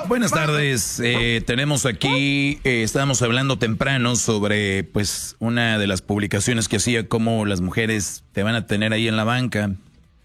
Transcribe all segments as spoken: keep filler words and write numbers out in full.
Buenas tardes, eh, tenemos aquí, eh, estábamos hablando temprano sobre pues una de las publicaciones que hacía cómo las mujeres te van a tener ahí en la banca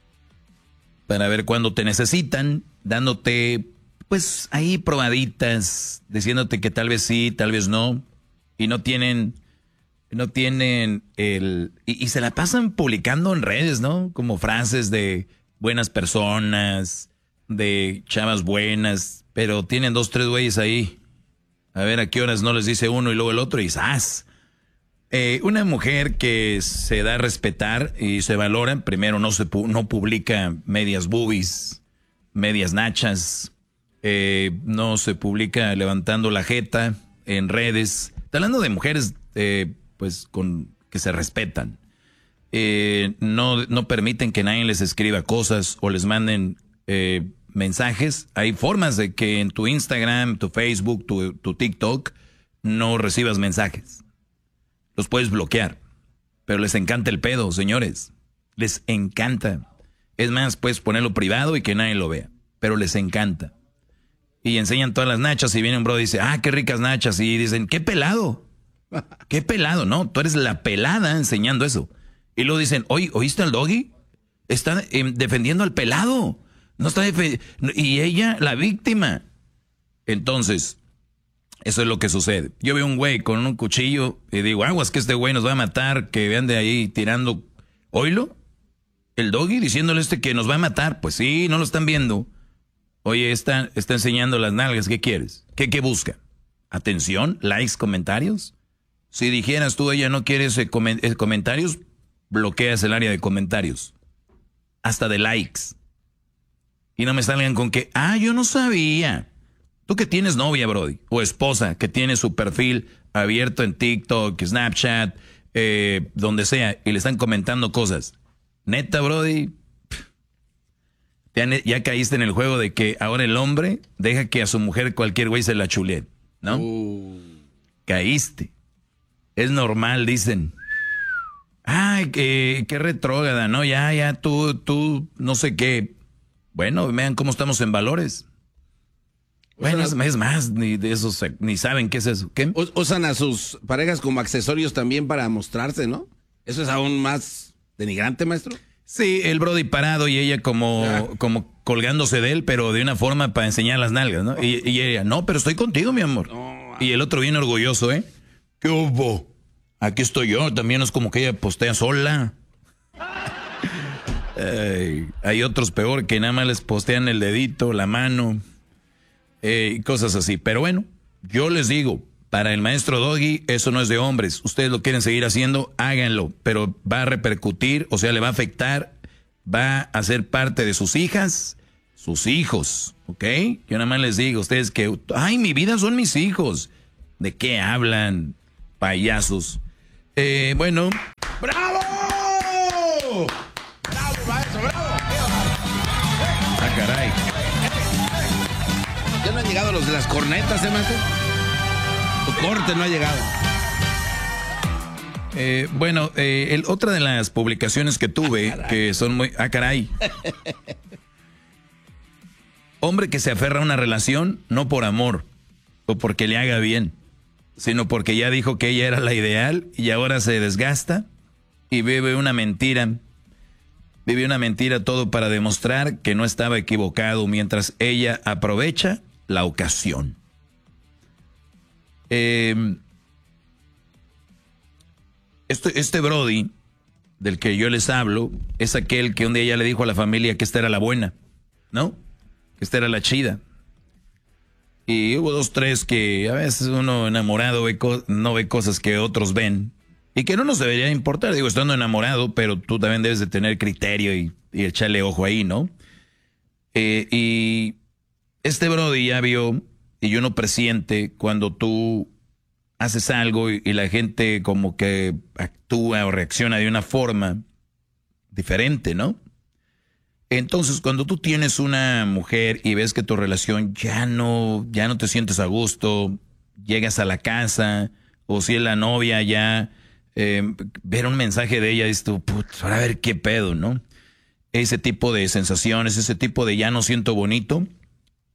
para ver cuándo te necesitan, dándote pues ahí probaditas, diciéndote que tal vez sí, tal vez no, y no tienen, no tienen el, y, y se la pasan publicando en redes, ¿no? Como frases de buenas personas, de chavas buenas, pero tienen dos, tres güeyes ahí. A ver a qué horas no les dice uno y luego el otro y ¡zas! Eh, una mujer que se da a respetar y se valora, primero no se no publica medias boobies, medias nachas, eh, no se publica levantando la jeta en redes. Está hablando de mujeres eh, pues con que se respetan. Eh, no, no permiten que nadie les escriba cosas o les manden eh, mensajes. Hay formas de que en tu Instagram, tu Facebook, tu, tu TikTok no recibas mensajes. Los puedes bloquear, pero les encanta el pedo, señores. Les encanta. Es más, puedes ponerlo privado y que nadie lo vea, pero les encanta. Y enseñan todas las nachas y viene un bro y dice, ah, qué ricas nachas. Y dicen, qué pelado. Qué pelado, no, tú eres la pelada enseñando eso. Y luego dicen, oye, ¿oíste al doggy? Está eh, defendiendo al pelado. No está defe- y ella, la víctima. Entonces, eso es lo que sucede. Yo veo un güey con un cuchillo y digo, aguas que este güey nos va a matar, que ande ahí tirando. ¿Oílo? El doggy diciéndole este que nos va a matar. Pues sí, no lo están viendo. Oye, está, está enseñando las nalgas, ¿qué quieres? ¿Qué, qué busca? ¿Atención? ¿Likes? ¿Comentarios? Si dijeras tú, ella no quiere ese comen- ese comentarios, bloqueas el área de comentarios. Hasta de likes. Y no me salgan con que, ah, yo no sabía. Tú que tienes novia, Brody, o esposa, que tiene su perfil abierto en TikTok, Snapchat, eh, donde sea, y le están comentando cosas. Neta, Brody, ya, ya caíste en el juego de que ahora el hombre deja que a su mujer cualquier güey se la chulee, ¿no? Uh. Caíste. Es normal, dicen. Ay, qué, qué retrógrada, ¿no? Ya, ya, tú, tú, no sé qué. Bueno, vean cómo estamos en valores. Bueno, es, es más, ni de eso, ni saben qué es eso. ¿Qué? Usan a sus parejas como accesorios también para mostrarse, ¿no? Eso es aún más denigrante, maestro. Sí, el Brody parado y ella como, ah. como colgándose de él, pero de una forma para enseñar las nalgas, ¿no? Y, y ella, no, pero estoy contigo, mi amor. No, y el otro bien orgulloso, ¿eh? ¿Qué hubo? Aquí estoy yo, también es como que ella postea sola. Ay, hay otros peor que nada más les postean el dedito, la mano, eh, y cosas así. Pero bueno, yo les digo, para el maestro Doggy, eso no es de hombres. Ustedes lo quieren seguir haciendo, háganlo, pero va a repercutir, o sea, le va a afectar, va a ser parte de sus hijas, sus hijos, ¿ok? Yo nada más les digo, ustedes que, ay, mi vida son mis hijos. ¿De qué hablan, payasos? Eh, bueno. ¡Bravo! ¡Bravo, maestro, bravo! Ah, caray. ¿Ya no han llegado los de las cornetas, eh, maestro? Tu corte no ha llegado. Eh, bueno, eh, el, otra de las publicaciones que tuve, ah, que son muy... Ah, caray. Hombre que se aferra a una relación, no por amor, o porque le haga bien, sino porque ya dijo que ella era la ideal y ahora se desgasta y vive una mentira. Vive una mentira todo para demostrar que no estaba equivocado mientras ella aprovecha la ocasión. Eh, este, este Brody del que yo les hablo es aquel que un día ya le dijo a la familia que esta era la buena, ¿no? Que esta era la chida. Y hubo dos, tres que a veces uno enamorado ve no ve cosas que otros ven y que no nos debería importar. Digo, estando enamorado, pero tú también debes de tener criterio y, y echarle ojo ahí, ¿no? Eh, y este Brody ya vio y uno presiente cuando tú haces algo y, y la gente como que actúa o reacciona de una forma diferente, ¿no? Entonces, cuando tú tienes una mujer y ves que tu relación ya no, ya no te sientes a gusto, llegas a la casa, o si es la novia ya, eh, ver un mensaje de ella, dices tú, putz, ahora a ver qué pedo, ¿no? Ese tipo de sensaciones, ese tipo de ya no siento bonito,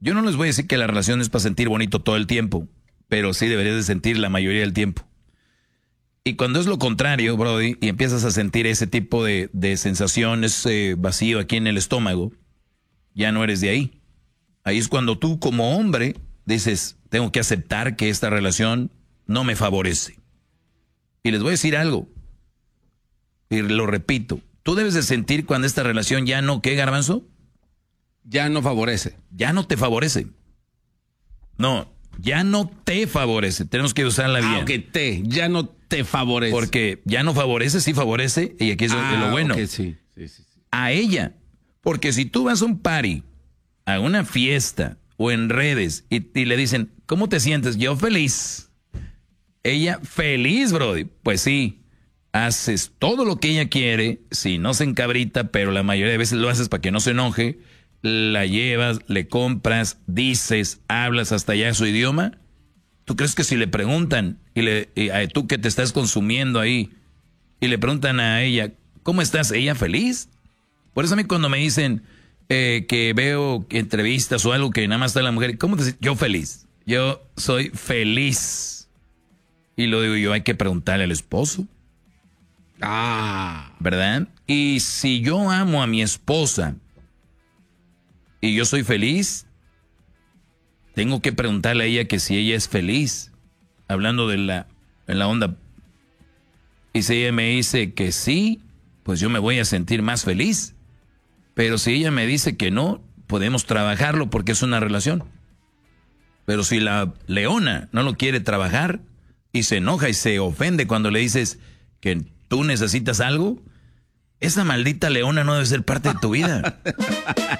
Yo no les voy a decir que la relación es para sentir bonito todo el tiempo, pero sí deberías de sentir la mayoría del tiempo. Y cuando es lo contrario, Brody, y empiezas a sentir ese tipo de, de sensación, ese vacío aquí en el estómago, ya no eres de ahí. Ahí es cuando tú como hombre dices, tengo que aceptar que esta relación no me favorece. Y les voy a decir algo, y lo repito, tú debes de sentir cuando esta relación ya no, ¿qué, Garbanzo? Ya no favorece. Ya no te favorece. No, ya no te favorece. Tenemos que usarla bien. Ah, que te, ya no te favorece. Porque ya no favorece, sí favorece, y aquí es ah, lo bueno. Okay, sí, sí, sí, sí. A ella. Porque si tú vas a un party, a una fiesta, o en redes, y, y le dicen, ¿cómo te sientes? Yo feliz. Ella feliz, Brody. Pues sí, haces todo lo que ella quiere, si no se encabrita, pero la mayoría de veces lo haces para que no se enoje, la llevas, le compras, dices, hablas hasta allá su idioma. ¿Tú crees que si le preguntan, y, le, y a tú que te estás consumiendo ahí, y le preguntan a ella, ¿cómo estás? ¿Ella feliz? Por eso a mí cuando me dicen eh, que veo entrevistas o algo que nada más está la mujer, ¿cómo te sientes? Yo feliz. Yo soy feliz. Y lo digo yo, hay que preguntarle al esposo. Ah. ¿Verdad? Y si yo amo a mi esposa y yo soy feliz, tengo que preguntarle a ella que si ella es feliz. Hablando de la, en la onda. Y si ella me dice que sí, pues yo me voy a sentir más feliz. Pero si ella me dice que no, podemos trabajarlo porque es una relación. Pero si la leona no lo quiere trabajar y se enoja y se ofende cuando le dices que tú necesitas algo, esa maldita leona no debe ser parte de tu vida.